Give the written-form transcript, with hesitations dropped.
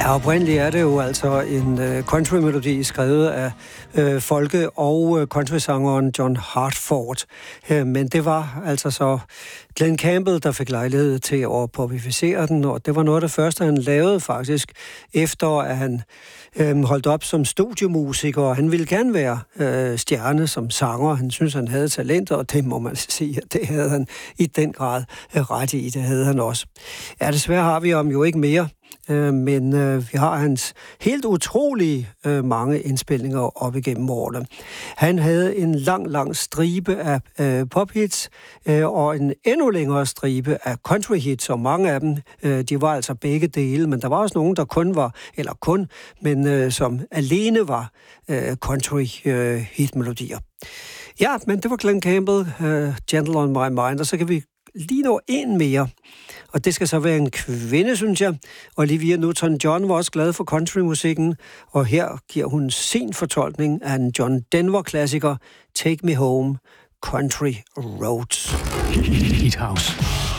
Ja, oprindeligt er det jo altså en country-melodi skrevet af folke- og countrysangeren John Hartford. Men det var altså så Glen Campbell, der fik lejlighed til at popularificere den, og det var noget af det første, han lavede faktisk, efter at han holdt op som studiemusiker, og han ville gerne være stjerne som sanger. Han synes, han havde talent, og det må man sige, at det havde han i den grad ret i. Det havde han også. Ja, desværre har vi ham jo ikke mere. Men vi har hans helt utrolige mange indspilninger op igennem årene. Han havde en lang stribe af pophits og en endnu længere stribe af country hits, og mange af dem, de var altså begge dele, men der var også nogen, der som alene var country hitmelodier. Ja, men det var Glen Campbell, Gentle on My Mind, og så kan vi lige nå en mere. Og det skal så være en kvinde, synes jeg. Olivia Newton-John var også glad for countrymusikken, og her giver hun sin fortolkning af en John Denver-klassiker, Take Me Home, Country Roads. Heat House.